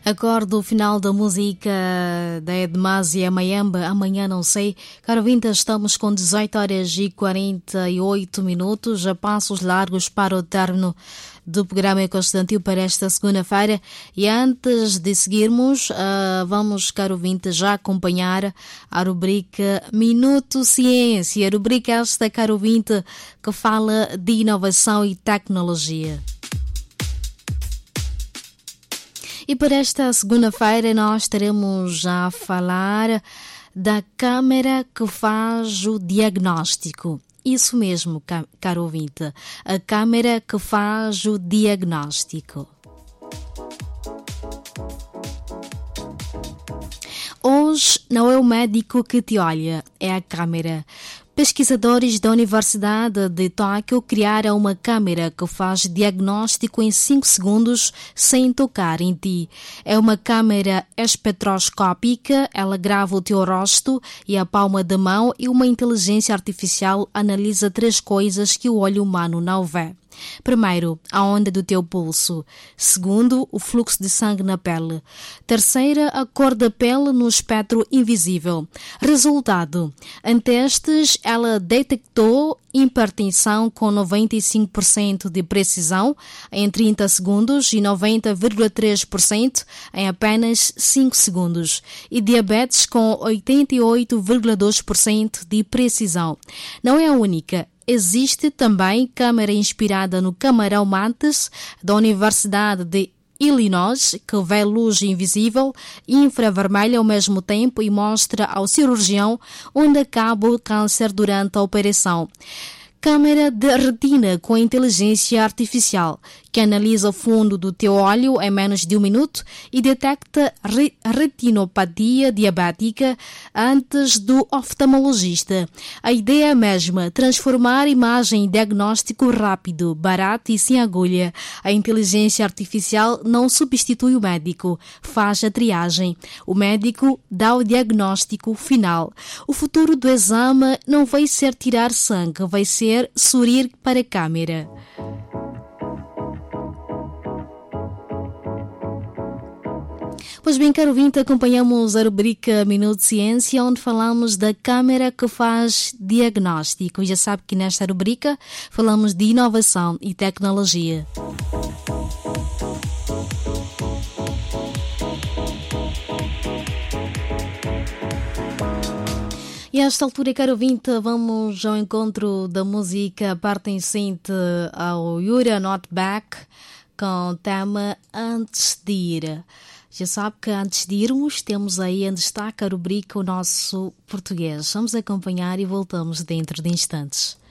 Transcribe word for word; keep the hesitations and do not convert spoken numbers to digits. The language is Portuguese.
Acordo o final da música da Edmásia Mayamba, amanhã não sei. Caro ouvinte, estamos com dezoito horas e quarenta e oito minutos, já passos largos para o término do programa Constantino para esta segunda-feira. E antes de seguirmos, uh, vamos, caro ouvinte, já acompanhar a rubrica Minuto Ciência. A rubrica esta, caro ouvinte, que fala de inovação e tecnologia. E para esta segunda-feira nós estaremos a falar da câmera que faz o diagnóstico. Isso mesmo, caro ouvinte, a câmera que faz o diagnóstico. Hoje não é o médico que te olha, é a câmera. Pesquisadores da Universidade de Tóquio criaram uma câmera que faz diagnóstico em cinco segundos sem tocar em ti. É uma câmera espectroscópica, ela grava o teu rosto e a palma da mão e uma inteligência artificial analisa três coisas que o olho humano não vê. Primeiro, a onda do teu pulso. Segundo, o fluxo de sangue na pele. Terceira, a cor da pele no espectro invisível. Resultado, em testes, ela detectou hipertensão com noventa e cinco por cento de precisão em trinta segundos e noventa vírgula três por cento em apenas cinco segundos e diabetes com oitenta e oito vírgula dois por cento de precisão. Não é a única. Existe também câmera inspirada no camarão mantis da Universidade de Illinois, que vê luz invisível e infravermelha ao mesmo tempo e mostra ao cirurgião onde acaba o câncer durante a operação. Câmera de retina com inteligência artificial, que analisa o fundo do teu olho em menos de um minuto e detecta re- retinopatia diabética antes do oftalmologista. A ideia é a mesma, transformar a imagem em diagnóstico rápido, barato e sem agulha. A inteligência artificial não substitui o médico, faz a triagem. O médico dá o diagnóstico final. O futuro do exame não vai ser tirar sangue, vai ser sorrir para a câmera. Pois bem, caro ouvinte, acompanhamos a rubrica Minuto Ciência, onde falamos da câmera que faz diagnóstico. Já sabe que nesta rubrica falamos de inovação e tecnologia. E a esta altura, caro ouvinte, vamos ao encontro da música pertencente ao You're Not Back, com o tema Antes de Ir. Já sabe que antes de irmos, temos aí em destaque a rubrica O Nosso Português. Vamos acompanhar e voltamos dentro de instantes.